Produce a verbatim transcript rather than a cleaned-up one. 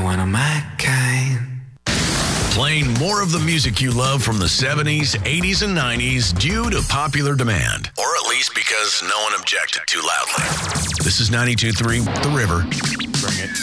one of my kind. Playing more of the music you love from the seventies, eighties, and nineties due to popular demand. Or at least because no one objected too loudly. This is ninety-two point three The River. Bring it.